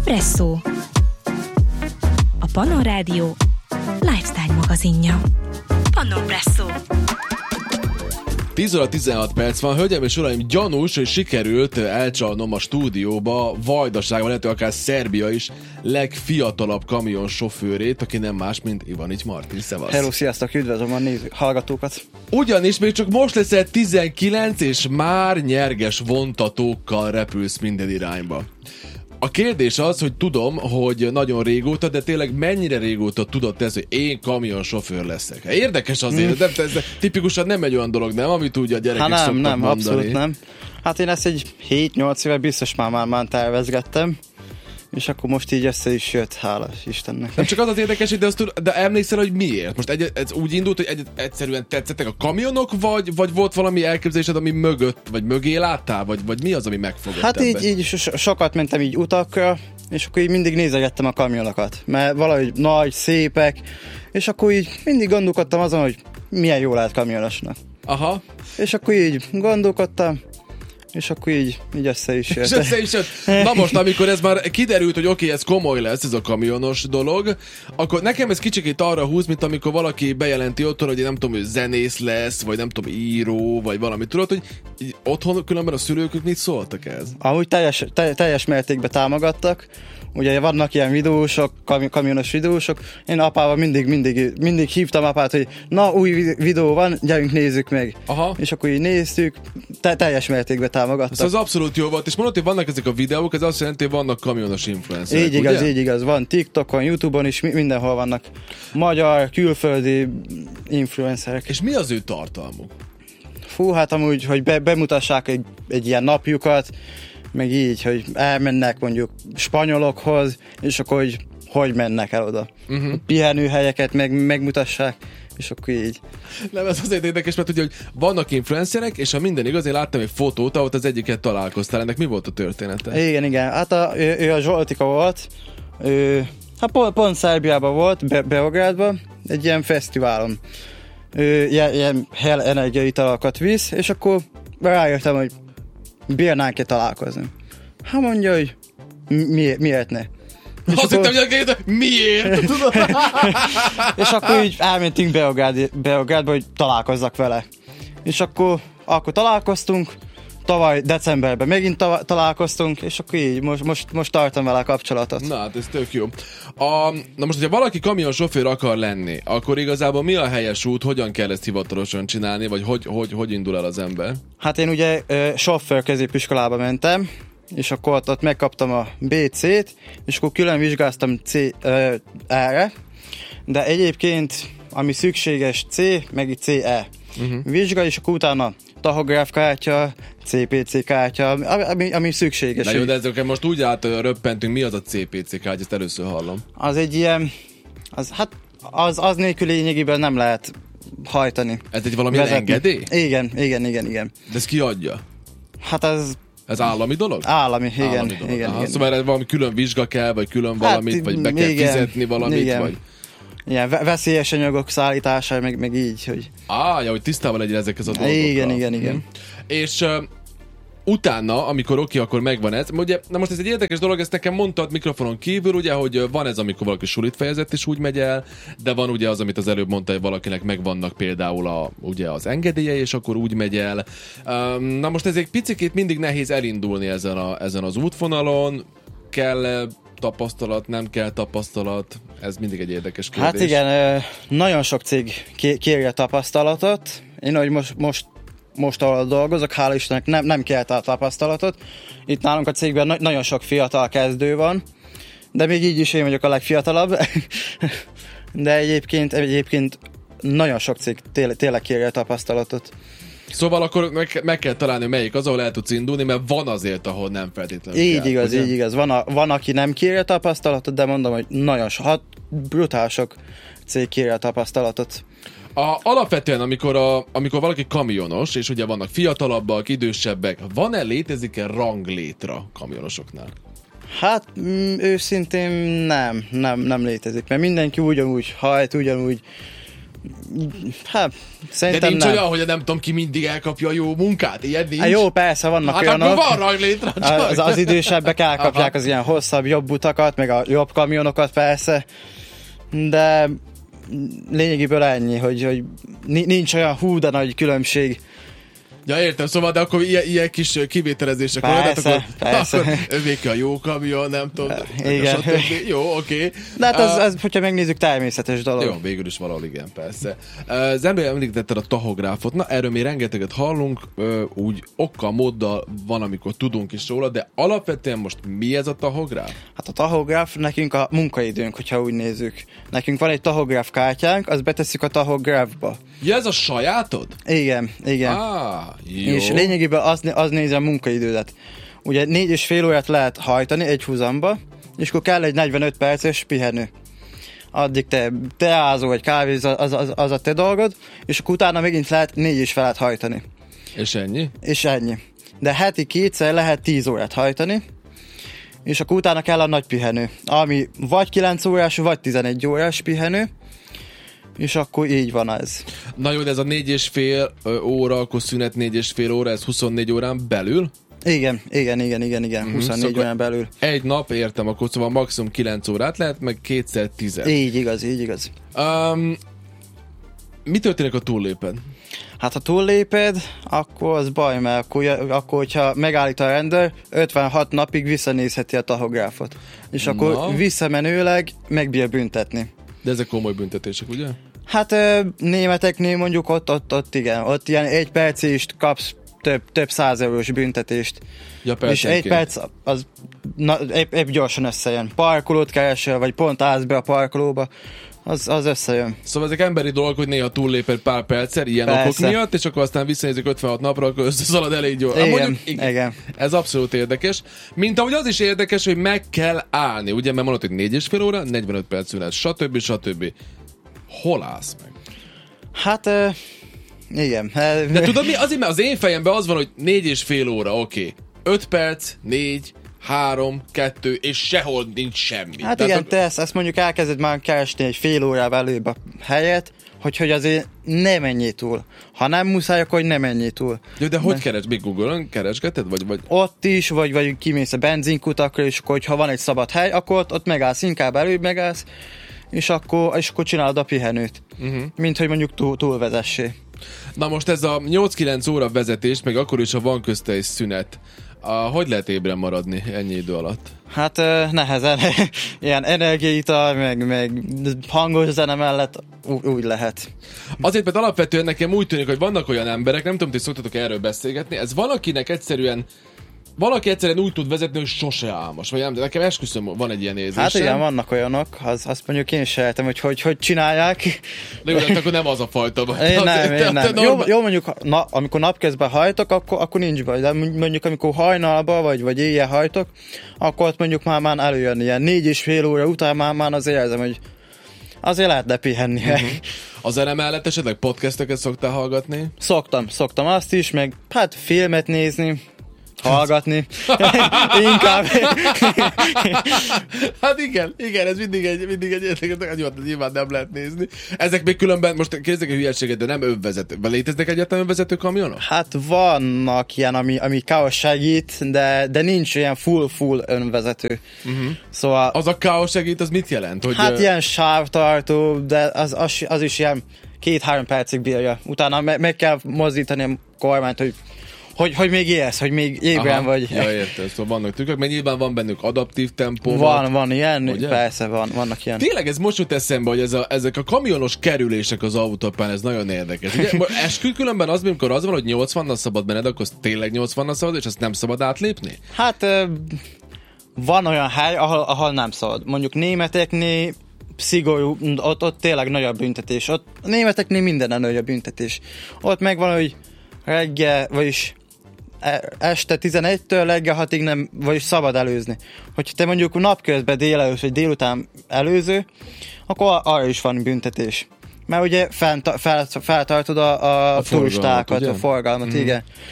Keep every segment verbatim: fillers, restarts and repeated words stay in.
Presszó. A Pannon Rádió lifestyle magazinja. Pannon Presszó. tíz óra tizenhat perc van, hölgyeim és uraim, gyanús, hogy sikerült elcsalnom a stúdióba Vajdaságban, lehető akár Szerbia is legfiatalabb kamionsofőrét, aki nem más, mint Ivanics Martin. Szevasz! Hello, sziasztok, üdvözlöm a néző, hallgatókat! Ugyanis még csak most leszel tizenkilenc, és már nyerges vontatókkal repülsz minden irányba. A kérdés az, hogy tudom, hogy nagyon régóta, de tényleg mennyire régóta tudod ezt, hogy én kamionsofőr leszek? Érdekes azért, mm. de ez tipikusan nem egy olyan dolog, nem? Amit úgy a gyerekek hát nem, szoktak nem, mondani. abszolút nem. Hát én ezt egy hét-nyolc éve biztos már, már, már tervezgettem, és akkor most így össze is jött, hála Istennek. Nem csak az az érdekes, de, azt, de emlékszel, hogy miért? Most egy, ez úgy indult, hogy egy, egyszerűen tetszettek a kamionok, vagy, vagy volt valami elképzelésed, ami mögött, vagy mögé láttál, vagy, vagy mi az, ami megfogott Hát ebben? így, így so- sokat mentem így utakra, és akkor így mindig nézegettem a kamionokat, mert valahogy nagy, szépek, és akkor így mindig gondolkodtam azon, hogy milyen jó lehet kamionosnak. Aha. És akkor így gondolkodtam, és akkor így, így össze is jött. És össze is jött. Na most, amikor ez már kiderült, hogy oké, okay, ez komoly lesz, ez a kamionos dolog, akkor nekem ez kicsikét arra húz, mint amikor valaki bejelenti otthon, hogy nem tudom, hogy zenész lesz, vagy nem tudom, író, vagy valami. Tudod, hogy otthon különben a szülők mit szóltak ez? Amúgy teljes, teljes mértékben támogattak. Ugye vannak ilyen videósok, kam- kamionos videósok. Én apával mindig, mindig, mindig hívtam apát, hogy na, új videó van, gyerünk nézzük meg. Aha. És akkor így néztük, te- teljes mértékben támogattak. Ez az abszolút jó volt, és mondod, hogy vannak ezek a videók, ez azt jelenti, hogy vannak kamionos influencerek, Így igaz, ugye? így igaz. Van TikTokon, YouTube-on is, mindenhol vannak magyar, külföldi influencerek. És mi az ő tartalmuk? Fú, hát amúgy, hogy be- bemutassák egy, egy ilyen napjukat, meg így, hogy elmennek mondjuk spanyolokhoz, és akkor hogy, hogy mennek el oda. Uh-huh. Pihenőhelyeket meg, megmutassák, és akkor így. Nem, ez azért érdekes, mert ugye, hogy vannak influencerek, és ha minden igaz, én láttam egy fotót, ahol az egyiket találkoztál. Ennek mi volt a története? Igen, igen. Hát a, ő, ő a Zsoltika volt, ő, hát pont, pont Szerbiában volt, Be- Beográdban, egy ilyen fesztiválon. Ő ilyen, ilyen hell energiaitalokat visz, és akkor rájöttem, hogy bírnánk-e találkozni. Hát mondja, hogy mi, miért ne? És azt hittem, hogy miért? Tudod? És akkor így elmentünk Beográd, Beográdba, hogy találkozzak vele. És akkor, akkor találkoztunk, tavaly decemberben megint ta- találkoztunk, és akkor így most, most, most tartom vele a kapcsolatot. Na, hát ez tök jó. A, na most, hogyha valaki kamionsofőr akar lenni, akkor igazából mi a helyes út, hogyan kell ezt hivatalosan csinálni, vagy hogy, hogy, hogy indul el az ember? Hát én ugye uh, sofőr középiskolába mentem, és akkor ott, ott megkaptam a bé cét, és akkor külön vizsgáztam C, uh, E-re, de egyébként ami szükséges C, meg itt cé e. Uh-huh. Vizsga, és akkor utána tahográf kártya, cé pé cé kártya, ami, ami szükséges. Na jó, de ezeket most úgy átröppentünk, mi az a cé pé cé kártya, ezt először hallom. Az egy ilyen, az, hát az, az nélkül lényegében nem lehet hajtani. Ez egy valamilyen engedély? Igen, igen, igen, igen. De ez ki adja? Hát az... Ez állami dolog? Állami, igen, állami dolog. igen, igen. Szóval erre valami külön vizsga kell, vagy külön valamit, hát, vagy be kell igen, fizetni valamit, igen. Vagy... Ilyen veszélyes anyagok szállítása, meg, meg így, hogy... Á, ja, hogy tisztában legyen ezek az a dolgokra. Igen, igen, igen. Hmm. És uh, utána, amikor oké, akkor megvan ez. Ugye, na most ez egy érdekes dolog, ezt nekem mondtad mikrofonon kívül, ugye, hogy van ez, amikor valaki sulit fejezett és úgy megy el, de van ugye az, amit az előbb mondta, hogy valakinek megvannak például a, ugye az engedélye, és akkor úgy megy el. Um, na most ez egy picikét mindig nehéz elindulni ezen, a, ezen az útvonalon. Kell tapasztalat, nem kell tapasztalat? Ez mindig egy érdekes kérdés. Hát igen, nagyon sok cég kérje tapasztalatot. Én, hogy most, most, most ahol dolgozok, hála Istennek nem, nem kérte a tapasztalatot. Itt nálunk a cégben na- nagyon sok fiatal kezdő van, de még így is én vagyok a legfiatalabb. De egyébként, egyébként nagyon sok cég téle, tényleg kérje a tapasztalatot. Szóval akkor meg, meg kell találni, melyik az, ahol el tudsz indulni, mert van azért, ahol nem feltétlenül Így kell, igaz, ugye? így igaz. Van, a, van, aki nem kérje tapasztalatot, de mondom, hogy nagyon so, hat, brutál sok cég kérje tapasztalatot. A, alapvetően, amikor, a, amikor valaki kamionos, és ugye vannak fiatalabbak, idősebbek, van-e, létezik-e ranglétra kamionosoknál? Hát mm, őszintén nem, nem, nem létezik, mert mindenki ugyanúgy hajt, ugyanúgy Hát, De szerintem nincs nem. olyan, hogy nem tudom ki mindig elkapja a jó munkát, ilyen nincs. Hát jó, persze, vannak Hát olyanok. akkor van rajlétre. Az, az idősebbek elkapják Aha. az ilyen hosszabb, jobb utakat, meg a jobb kamionokat persze, de lényegéből ennyi, hogy, hogy nincs olyan hú, de nagy különbség. Ja, értem, szóval, de akkor ilyen, ilyen kis kivételezések vannak, Persze, akkor, persze. akkor övék a jó kamion, nem tudom. Igen. stb. Jó, oké. Okay. De hát ez, ez, hogyha megnézzük, természetes dolog. Jó, végül is valahol igen, persze. Az ember említetted a tahográfot, na erről mi rengeteget hallunk, úgy okkal, móddal van, amikor tudunk is róla, de alapvetően most mi ez a tahográf? Hát a tahográf nekünk a munkaidőnk, hogyha úgy nézzük. Nekünk van egy tahográf kártyánk, azt betesszük a tahográfba. Ja, ez a sajátod? Igen, igen. Ah, jó. És lényegében az, az nézi a munkaidődet. Ugye négy és fél órát lehet hajtani egy húzamba, és akkor kell egy negyvenöt perces pihenő. Addig te teázó vagy kávézó, az, az, az a te dolgod, és akkor utána megint lehet négy és felett hajtani. És ennyi? És ennyi. De heti kétszer lehet tíz órát hajtani, és akkor utána kell a nagy pihenő, ami vagy kilenc órás, vagy tizenegy órás pihenő, és akkor így van ez. Na jó, de ez a négy és fél óra, akkor szünet négy és fél óra, ez huszonnégy órán belül? Igen, igen, igen, igen, igen, Mhm, huszonnégy szóval órán belül. Egy nap, értem, akkor szóval maximum kilenc órát lehet, meg kétszer tíz. Így igaz, így igaz. Um, mi történik a túllépen? Hát ha túlléped, akkor az baj, mert akkor, akkor hogyha megállít a rendőr, ötvenhat napig visszanézheti a tahográfot. És akkor Na. visszamenőleg megbír büntetni. De ezek komoly büntetések, ugye? Hát ö, németeknél mondjuk ott, ott, ott igen, ott ilyen egy percést kapsz több, több száz eurós büntetést. Ja, És egy perc az na, épp, épp gyorsan összejön. Parkolót keresel, vagy pont állsz be a parkolóba, az, az összejön. Szóval ezek emberi dolgok, hogy néha túlléped pár perccel, ilyen Persze. okok miatt, és akkor aztán visszanézik ötvenhat napra, akkor összeszalad elég jól. Igen, Mondjuk, igen. Ez abszolút érdekes. Mint ahogy az is érdekes, hogy meg kell állni. Ugye, mert mondod, hogy négy és fél óra, negyvenöt perc szünet, stb. stb. Hol állsz meg? Hát ö, igen. De tudod mi? Azért, mert az én fejemben az van, hogy négy és fél óra, oké. Okay. öt perc, négy, három, kettő, és sehol nincs semmi. Hát Tehát igen, a- te ezt, ezt mondjuk elkezded már keresni egy fél órával előbb a helyet, hogy, hogy azért ne menjél túl. Ha nem muszáj, akkor ne menjél túl. Jó, de hogy keres? Még Google-on keresgeted? Vagy, vagy... Ott is, vagy, vagy kimész a benzinkutakra, és akkor, ha van egy szabad hely, akkor ott, ott megállsz, inkább előbb megállsz, és akkor, és akkor csinálod a pihenőt. Uh-huh. Mint hogy mondjuk túl, túlvezessé. Na most ez a nyolc-kilenc óra vezetés, meg akkor is, ha van közte egy szünet. A, hogy lehet ébren maradni ennyi idő alatt? Hát ö, nehezen. Ilyen energiaital, meg, meg hangos zene mellett ú- úgy lehet. Azért, mert alapvetően nekem úgy tűnik, hogy vannak olyan emberek, nem tudom, hogy szoktatok erről beszélgetni, ez valakinek egyszerűen valaki egyszerűen úgy tud vezetni, hogy sose álmos, vagy nem, de nekem esküszöm, van egy ilyen érzésem. Hát igen, vannak olyanok, az, azt mondjuk én se értem, hogy, hogy hogy csinálják. De jó, de akkor nem az a fajta vagy. Én nem, Te- én te nem. Jó, normál- jó, mondjuk, na, amikor napközben hajtok, akkor, akkor nincs baj, de mondjuk amikor hajnalba, vagy, vagy éjjel hajtok, akkor ott mondjuk már, már előjön ilyen négy és fél óra után már, már azért érzem, hogy azért lehetne pihenni. Uh-huh. A zene mellett esetleg podcasteket szoktál hallgatni? Szoktam, szoktam azt is, meg hát filmet nézni, hallgatni. Inkább. Hát igen, igen, ez mindig egy, mindig egy érdekes, jó, nyilván nem lehet nézni. Ezek még különben, most kérdezzek egy hülyeséget, de nem önvezető. Léteznek egyáltalán önvezető kamionok? Hát vannak ilyen, ami, ami káosz segít, de, de nincs ilyen full-full önvezető. Uh-huh. Szóval... Az a káosz segít, az mit jelent? Hogy, Hát ö, ilyen sávtartó, de az, az, az is ilyen két-három percig bírja. Utána me- meg kell mozdítani a kormányt, hogy, hogy, hogy még élsz, hogy még ébren aha, vagy. Ja, értem, szóval vannak tükrök, mert nyilván van bennük adaptív tempó. Van, van ilyen, ugye? persze van, vannak ilyen. Tényleg ez most jut eszembe, hogy ez a, ezek a kamionos kerülések az autópán, ez nagyon érdekes. Ugye, mo- eskü különben az, amikor az van, hogy nyolcvannal szabad benned, akkor az tényleg nyolcvannal szabad, és azt nem szabad átlépni? Hát ö, van olyan hely, ahol, ahol nem szabad. Mondjuk németeknél szigorú, ott, ott tényleg nagy a büntetés. Ott a németeknél minden nagy a büntetés. Ott megvan, hogy reggel, vagyis este tizenegytől reggel hatig nem, vagyis szabad előzni. Hogyha te mondjuk napközben délelőtt vagy délután előző, akkor arra is van büntetés. Mert ugye fent, fel, feltartod a, a, A turistákat, forgalmat, ugye? a forgalmat, Mm. igen.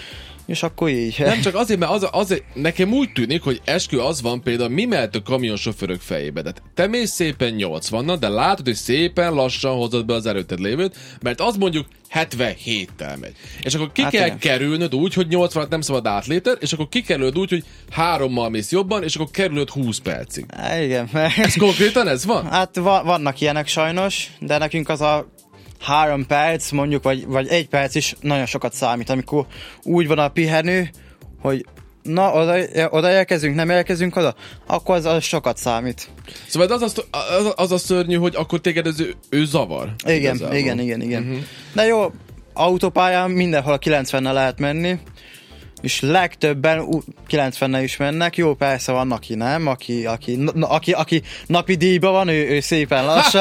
és akkor így. Nem csak azért, mert az, az, nekem úgy tűnik, hogy eskü az van például, mi mehet a kamionsofőrök fejébe. De te mész szépen nyolcvannal, de látod, hogy szépen lassan hozod be az előtted lévőt, mert az mondjuk hetvenhéttel megy. És akkor ki hát kell igen. kerülnöd úgy, hogy nyolcvanat nem szabad átléted, és akkor kikerülöd úgy, hogy hárommal mész jobban, és akkor kerülöd húsz percig. Há, igen. Ez konkrétan ez van? Hát va- vannak ilyenek sajnos, de nekünk az a három perc, mondjuk, vagy, vagy egy perc is nagyon sokat számít, amikor úgy van a pihenő, hogy na, oda, oda érkezünk, nem érkezünk oda, akkor az, az sokat számít. Szóval az, az, az, az a szörnyű, hogy akkor téged ez ő, ő zavar. Igen, igazából. igen, igen, igen. Uh-huh. De jó, autópályán mindenhol a kilencvennel lehet menni, és legtöbben kilencvennel is mennek. Jó, persze van, aki nem, aki, aki, na, aki, aki napi díjban van, ő, ő szépen lassan.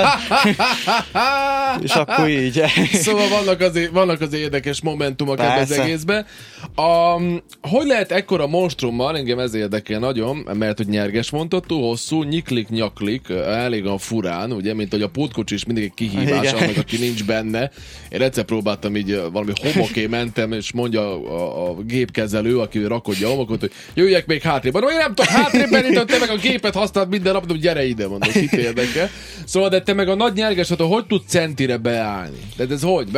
És akkor így. Szóval vannak azért, vannak azért érdekes momentumok ebben az egészben. A, hogy lehet ekkora monstrummal, engem ez érdekel nagyon, mert hogy nyerges mondtad, túl hosszú, nyiklik, nyaklik, elég a furán, ugye, mint hogy a pótkocsi is mindig egy kihívás, annak, aki nincs benne. Én egyszer próbáltam így valami homoké mentem, és mondja a, a gépkezelő, aki rakodja a homokot, hogy jöjjek még hátrébb. Mondom, én nem tudom hátrébb menni, te meg a gépet használod minden nap, mondom, gyere ide, mondom, kit érdekel. Szóval, de te meg a nagy nyerges, hogy tudsz centire beállni? De ez hogy?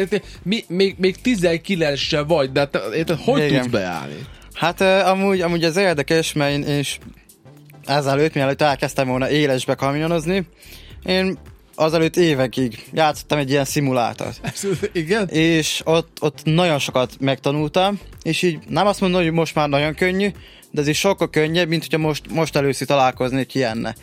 Mi, még, még tizenkilenc se vagy, de te, te hogy igen. tudsz beállni? Hát uh, amúgy, amúgy ez érdekes, mert én is ezelőtt, mielőtt elkezdtem volna élesbe kamionozni, én azelőtt évekig játszottam egy ilyen szimulátort. Igen? És ott, ott nagyon sokat megtanultam, és így nem azt mondom, hogy most már nagyon könnyű, de ez is sokkal könnyebb, mint hogyha most, most először találkoznék ilyenne.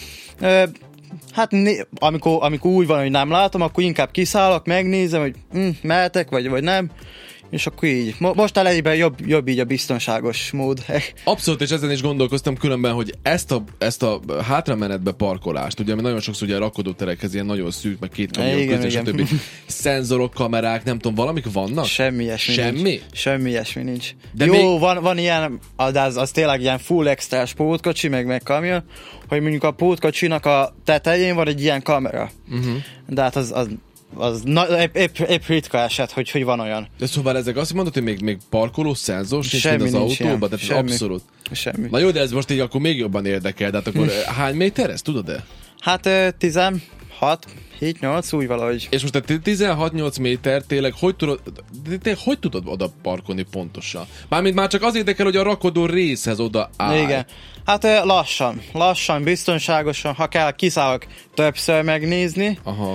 Uh, Hát né- amikor, amikor úgy van, hogy nem látom, akkor inkább kiszállok, megnézem, hogy hm, mehetek, vagy, vagy nem, és akkor így. Mo- most elejében jobb, jobb így a biztonságos mód. Abszolút, és ezen is gondolkoztam különben, hogy ezt a, ezt a hátramenetbe parkolást, ugye, ami nagyon sokszor ugye rakodóterekhez ilyen nagyon szűk, meg két kamion közé, stb. Szenzorok, kamerák, nem tudom, valamik vannak? Semmi ilyesmi Semmi? Nincs. Semmi ilyesmi nincs. De jó, még... van, van ilyen, az, az tényleg ilyen full extrás pótkocsi, meg, meg kamion, hogy mondjuk a pótkocsinak a tetején van egy ilyen kamera. Uh-huh. De hát az, az, az na, épp, épp, épp ritka eset, hogy, hogy van olyan. De szóval ezek azt mondod, hogy még, még parkoló szenzor sincs semmi az autóban? Tehát semmi. Abszolút. Semmi. Na jó, de ez most így akkor még jobban érdekel, de hát akkor hány méter ez, tudod-e? Hát tizenhat, hét nyolc, úgy valahogy. És most a tizenhat-nyolc méter tényleg hogy tudod, tényleg, hogy tudod oda parkolni pontosan? Mármint már csak az érdekel, hogy a rakodó részhez oda áll. Igen. Hát lassan, lassan, biztonságosan, ha kell, kiszállok többször megnézni. Aha.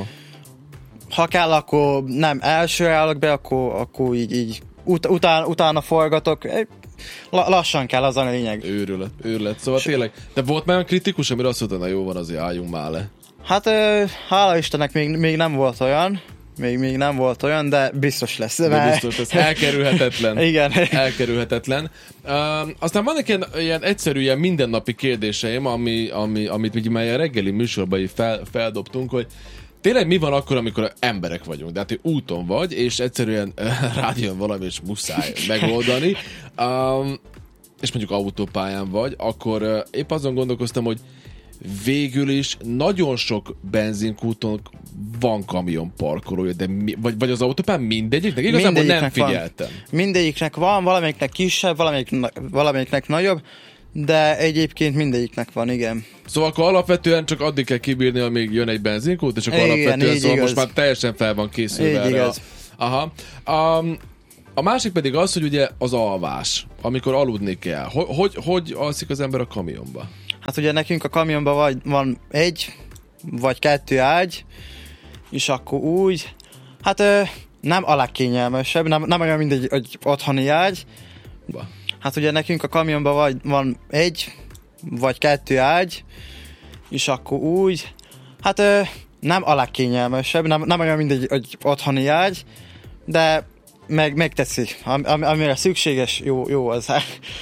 Ha kell, akkor nem elsőre állok be, akkor, akkor így, így ut- után, utána forgatok. La- lassan kell, az a lényeg. Őrület, őrület. Szóval S- tényleg, de volt már olyan kritikus, amire azt mondta, na jó van, azért álljunk már le. Hát hála Istennek még, még nem volt olyan, még, még nem volt olyan, de biztos lesz. De mert... biztos lesz. Elkerülhetetlen. Igen. Elkerülhetetlen. Uh, aztán vannak ilyen, ilyen egyszerű, ilyen mindennapi kérdéseim, ami, ami, amit ugye már a reggeli műsorban fel, feldobtunk, hogy tényleg mi van akkor, amikor emberek vagyunk, de hát hogy úton vagy, és egyszerűen rád jön valami, és muszáj megoldani, um, és mondjuk autópályán vagy, akkor uh, épp azon gondolkoztam, hogy végül is nagyon sok benzinkúton van kamion parkolója, de mi, vagy, vagy az autópályán mindegyiknek? Igazából mindegyiknek nem figyeltem. Van. Mindegyiknek van, valamelyiknek kisebb, valamelyiknek, valamelyiknek nagyobb, de egyébként mindegyiknek van, igen. Szóval akkor alapvetően csak addig kell kibírni, amíg jön egy benzinkút, és akkor igen, alapvetően szóval most már teljesen fel van készülve erre. A... Aha. Um, a másik pedig az, hogy ugye az alvás, amikor aludni kell. Hogy, hogy, hogy alszik az ember a kamionba? Hát ugye nekünk a kamionban vagy, van egy, vagy kettő ágy, és akkor úgy, hát ö, nem a legkényelmesebb, nem, nem olyan, mint egy, egy otthoni ágy. Ba. Hát ugye nekünk a kamionban vagy, van egy, vagy kettő ágy, és akkor úgy, hát ö, nem a legkényelmesebb, nem, nem olyan, mint egy, egy otthoni ágy, de meg, megteszi, am, am, amire szükséges, jó, jó az.